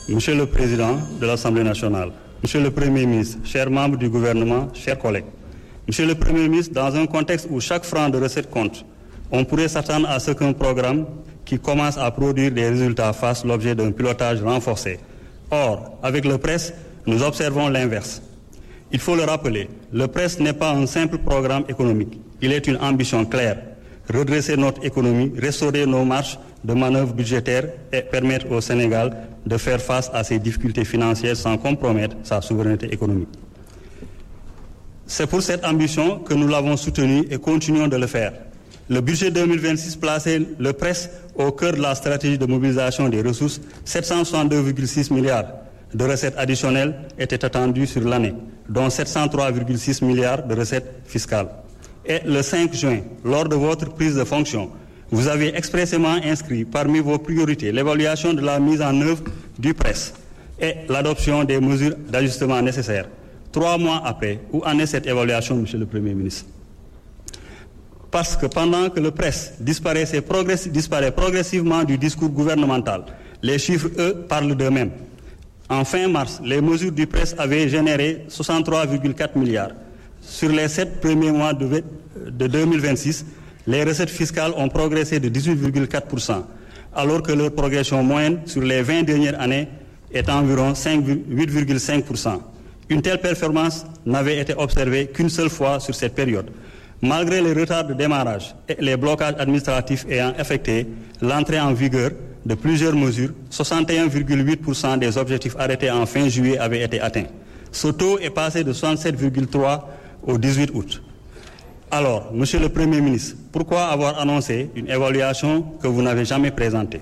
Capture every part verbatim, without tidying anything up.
Monsieur le Président de l'Assemblée nationale, Monsieur le Premier ministre, chers membres du gouvernement, chers collègues, Monsieur le Premier ministre, dans un contexte où chaque franc de recette compte, on pourrait s'attendre à ce qu'un programme qui commence à produire des résultats fasse l'objet d'un pilotage renforcé. Or, avec le P R E S, nous observons l'inverse. Il faut le rappeler, le P R E S n'est pas un simple programme économique. Il est une ambition claire. Redresser notre économie, restaurer nos marges de manœuvre budgétaires et permettre au Sénégal de faire face à ses difficultés financières sans compromettre sa souveraineté économique. C'est pour cette ambition que nous l'avons soutenu et continuons de le faire. Le budget deux mille vingt-six plaçait le P R E S au cœur de la stratégie de mobilisation des ressources. sept cent soixante-deux virgule six milliards de recettes additionnelles étaient attendus sur l'année, dont sept cent trois virgule six milliards de recettes fiscales. Et le cinq juin, lors de votre prise de fonction, vous avez expressément inscrit parmi vos priorités l'évaluation de la mise en œuvre du P R E S et l'adoption des mesures d'ajustement nécessaires. Trois mois après, où en est cette évaluation, Monsieur le Premier ministre? Parce que pendant que le P R E S disparaissait progress- disparaît progressivement du discours gouvernemental, les chiffres, eux, parlent d'eux-mêmes. En fin mars, les mesures du P R E S avaient généré soixante-trois virgule quatre milliards. Sur les sept premiers mois de, de deux mille vingt-six, les recettes fiscales ont progressé de dix-huit virgule quatre pour cent, alors que leur progression moyenne sur les vingt dernières années est environ huit virgule cinq pour cent. Une telle performance n'avait été observée qu'une seule fois sur cette période. Malgré les retards de démarrage et les blocages administratifs ayant affecté l'entrée en vigueur de plusieurs mesures, soixante et un virgule huit pour cent des objectifs arrêtés en fin juillet avaient été atteints. Ce taux est passé de soixante-sept virgule trois pour cent au dix-huit août. Alors, Monsieur le Premier ministre, pourquoi avoir annoncé une évaluation que vous n'avez jamais présentée?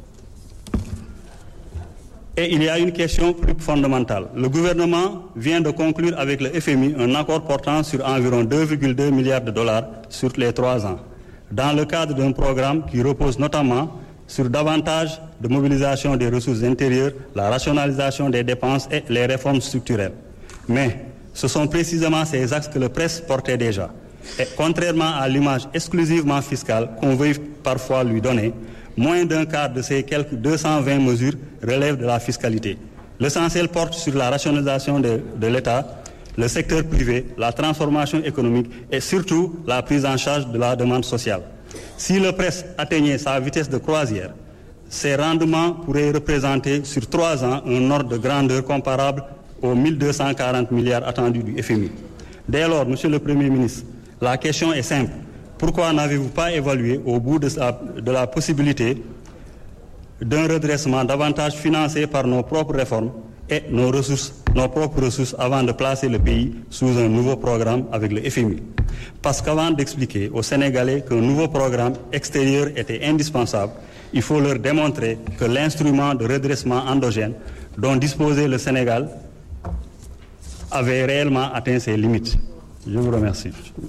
Et il y a une question plus fondamentale. Le gouvernement vient de conclure avec le F M I un accord portant sur environ deux virgule deux milliards de dollars sur les trois ans, dans le cadre d'un programme qui repose notamment sur davantage de mobilisation des ressources intérieures, la rationalisation des dépenses et les réformes structurelles. Mais ce sont précisément ces axes que le P R E S portait déjà. Et contrairement à l'image exclusivement fiscale qu'on veut parfois lui donner, moins d'un quart de ces quelques deux cent vingt mesures relèvent de la fiscalité. L'essentiel porte sur la rationalisation de, de l'État, le secteur privé, la transformation économique et surtout la prise en charge de la demande sociale. Si le P R E S atteignait sa vitesse de croisière, ses rendements pourraient représenter sur trois ans un ordre de grandeur comparable aux mille deux cent quarante milliards attendus du F M I. Dès lors, Monsieur le Premier ministre, la question est simple. Pourquoi n'avez-vous pas évalué au bout de, sa, de la possibilité d'un redressement davantage financé par nos propres réformes et nos ressources, nos propres ressources avant de placer le pays sous un nouveau programme avec le F M I? Parce qu'avant d'expliquer aux Sénégalais qu'un nouveau programme extérieur était indispensable, il faut leur démontrer que l'instrument de redressement endogène dont disposait le Sénégal avait réellement atteint ses limites. Je vous remercie.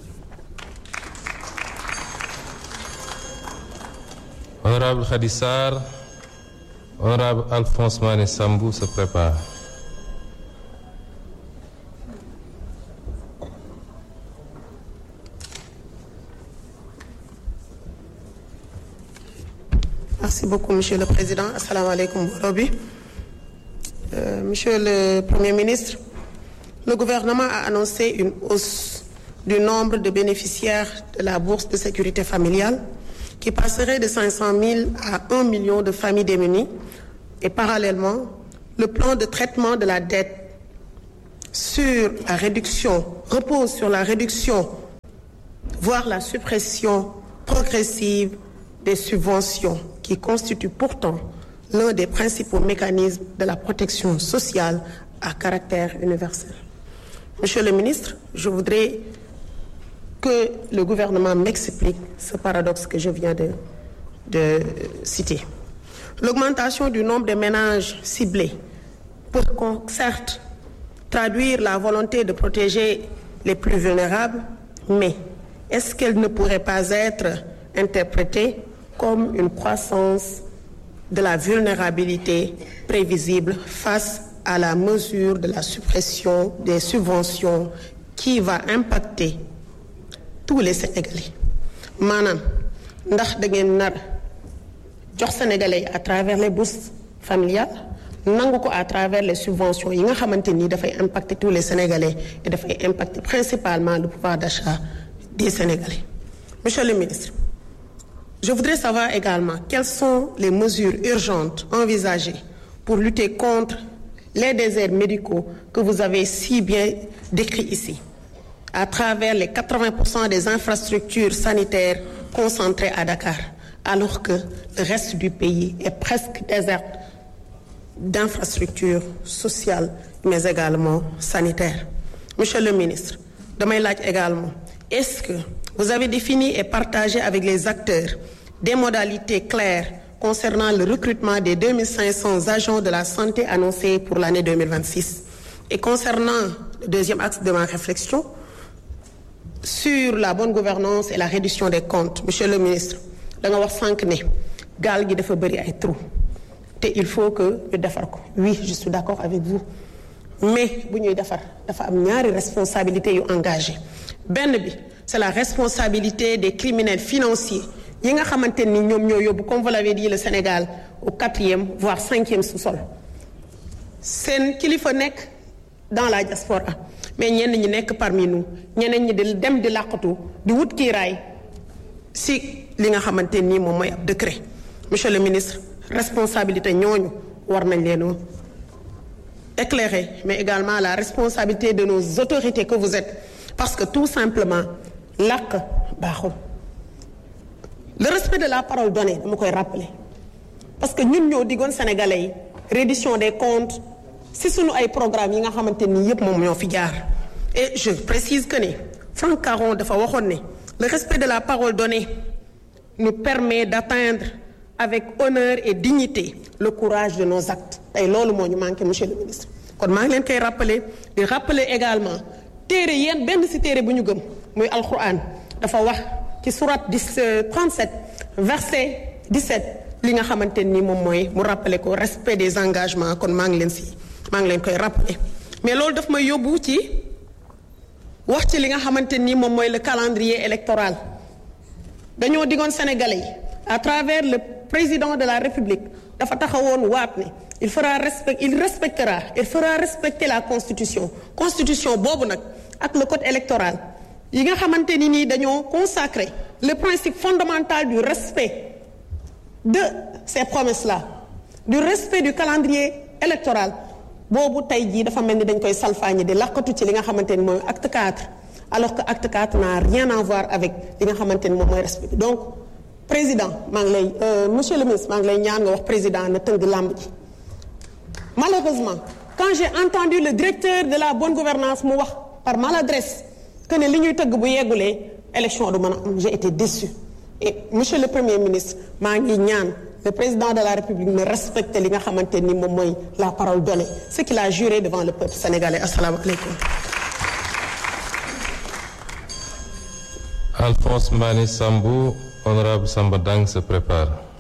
Honorable Khadissar, Honorable Alphonse Mané Sambou se prépare. Merci beaucoup, Monsieur le Président. Assalamu alaikum, Borobi. Euh, Monsieur le Premier ministre, le gouvernement a annoncé une hausse du nombre de bénéficiaires de la bourse de sécurité familiale qui passerait de cinq cent mille à un million de familles démunies. Et parallèlement, le plan de traitement de la dette sur la réduction, repose sur la réduction, voire la suppression progressive des subventions qui constituent pourtant l'un des principaux mécanismes de la protection sociale à caractère universel. Monsieur le ministre, je voudrais que le gouvernement m'explique ce paradoxe que je viens de, de citer. L'augmentation du nombre de ménages ciblés peut certes traduire la volonté de protéger les plus vulnérables, mais est-ce qu'elle ne pourrait pas être interprétée comme une croissance de la vulnérabilité prévisible face à la mesure de la suppression des subventions qui va impacter tous les Sénégalais? Manam, ndax da ngeen nar jox Sénégalais à travers les bourses familiales nangu ko à travers les subventions yi nga xamante ni dafay impacter tous les Sénégalais et dafay impacter principalement le pouvoir d'achat des Sénégalais. Monsieur le ministre, je voudrais savoir également quelles sont les mesures urgentes envisagées pour lutter contre les déserts médicaux que vous avez si bien décrits ici, à travers les quatre-vingts pour cent des infrastructures sanitaires concentrées à Dakar, alors que le reste du pays est presque désert d'infrastructures sociales, mais également sanitaires. Monsieur le ministre, damay laaj également, est-ce que vous avez défini et partagé avec les acteurs des modalités claires concernant le recrutement des deux mille cinq cents agents de la santé annoncés pour l'année deux mille vingt-six? Et concernant le deuxième axe de ma réflexion, sur la bonne gouvernance et la réduction des comptes, monsieur le ministre, da nga wax sànq ne gaal gi dafa bëri ay trous te il faut que ñu defar ko. Oui, je suis d'accord avec vous, mais bu ñuy defar dafa am ñaari responsabilités yu engagées. Benn bi c'est la responsabilité des criminels financiers yi nga xamante ni ñoom ñoo yóbbu, comme vous l'avez dit, le Sénégal au quatrième voire cinquième sous-sol. Seen kilifa nekk dans la diaspora, mais ñenn ñi nekk parmi nous, ñeneen ñi di dem di làqatu di wut kiiraay si li nga xamante ni moom mooy ab décret. Monsieur le ministre, responsabilité ñooñu war nañ leen éclairer, mais également la responsabilité de nos autorités que vous êtes, parce que tout simplement làq baaxul. Le respect de la parole donnée dama koy rappeler, parce que ñun ñoo diggoon Sénégalais yi reddition des comptes si sunu ay programmes yi nga xamante ni yëpp moom ñoo fi jaar. Et je précise que ne Franck Caron dafa waxoon ne le respect de la parole donnée nous permet d'atteindre avec honneur et dignité le courage de nos actes. Tey loolu moo ñu manqué, monsieur le ministre. Kon maa ngi leen koy rappeler di rappeler également téere yéen benn ci téere bu ñu gëm muy alquran dafa wax ci sourate trente-sept verset dix-sept li nga xamante ni moom mooy mu rappeler ko respect des engagements. Kon maa ngi leen ci maa ngi leen koy rappeler, mais loolu daf may yóbbu ci wax ci li nga xamante ni moom mooy le calendrier électoral. Dañoo diggoon Sénégalais yi à travers le président de la République dafa taxawoon waat ne il fera respect il respectera il fera respecter la constitution. Constitution boobu nag ak le code électoral yi nga xamante ni nii dañoo consacrer le principe fondamental du respect de ces promesses-là, du respect du calendrier électoral. Boobu tey jii dafa mel ni dañ koy salfaañi di laqatu ci li nga xamante ni mooy acte quatre, alors que acte quatre n'a rien à voir avec li nga xamante ni moom mooy respect. Donc président maa ngi lay monsieur le ministre maa ngi lay ñaan nga wax président na tënk làmb ji. Malheureusement, quand j'ai entendu le directeur de la bonne gouvernance mu wax par maladresse que ne li ñuy tëgg bu yeggulee élection du mën a am, j'ai été déçu. Et monsieur le premier ministre maa ngi ñaan le président de la République ne respecte li nga xamante ni moom mooy la parole donnée, ce qu'il a juré devant le peuple sénégalais. Assalamu alaikum. Alphonse Mané Sambou, honorable Samba Dang se prépare.